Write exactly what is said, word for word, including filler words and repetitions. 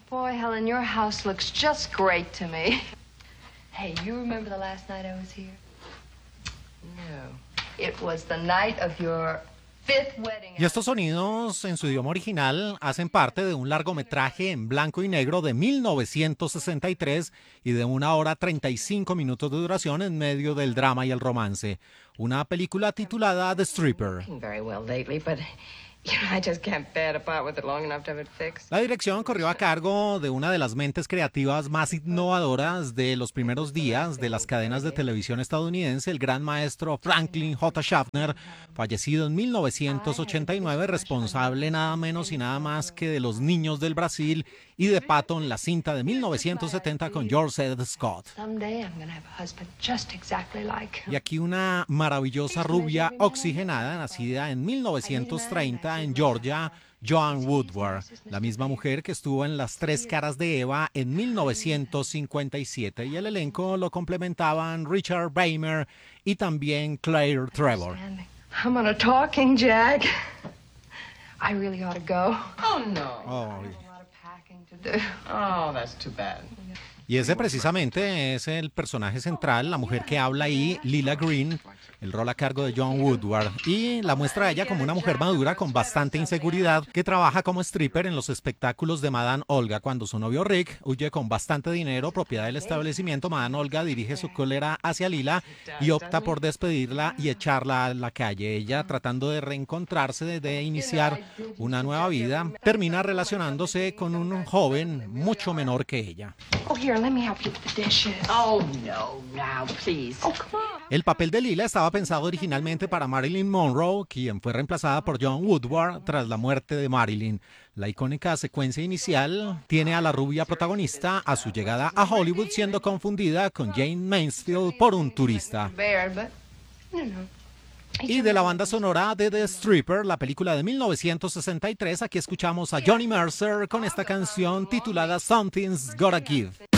Boy, Helen, your house looks just great to me. Hey, you remember the last night I was here? No. It was the night of your fifth wedding. Y estos sonidos en su idioma original hacen parte de un largometraje en blanco y negro de mil novecientos sesenta y tres y de una hora treinta y cinco minutos de duración en medio del drama y el romance. Una película titulada The Stripper. Very well lately, but you know, I just can't bear to part with it long enough to have it fixed. La dirección corrió a cargo de una de las mentes creativas más innovadoras de los primeros días de las cadenas de televisión estadounidense, el gran maestro Franklin J. Schaffner, fallecido en mil novecientos ochenta y nueve, responsable nada menos y nada más que de Los Niños del Brasil y de Patton, la cinta de mil novecientos setenta con George C. Scott. Someday I'm gonna have a husband just exactly like him. Y aquí una maravillosa rubia oxigenada, nacida en mil novecientos treinta en Georgia, Joan Woodward, la misma mujer que estuvo en Las Tres Caras de Eva en mil novecientos cincuenta y siete, y el elenco lo complementaban Richard Beymer y también Claire Trevor. I'm on a talking jack. I really ought to go. Oh, no. Oh. A lot of packing to do. Oh, that's too bad. Y ese precisamente es el personaje central, la mujer que habla ahí, Lila Green, el rol a cargo de Joan Woodward, y la muestra a ella como una mujer madura con bastante inseguridad que trabaja como stripper en los espectáculos de Madame Olga. Cuando su novio Rick huye con bastante dinero, propiedad del establecimiento, Madame Olga dirige su cólera hacia Lila y opta por despedirla y echarla a la calle. Ella, tratando de reencontrarse, de, de iniciar una nueva vida, termina relacionándose con un joven mucho menor que ella. Oh, here, let me help you with the dishes. Oh, no, now, please. Oh, come on. El papel de Lila estaba pensado originalmente para Marilyn Monroe, quien fue reemplazada por Joan Woodward tras la muerte de Marilyn. La icónica secuencia inicial tiene a la rubia protagonista a su llegada a Hollywood siendo confundida con Jane Mansfield por un turista. Bear, but, you know. Y de la banda sonora de The Stripper, la película de mil novecientos sesenta y tres, aquí escuchamos a Johnny Mercer con esta canción titulada Something's Gotta Give.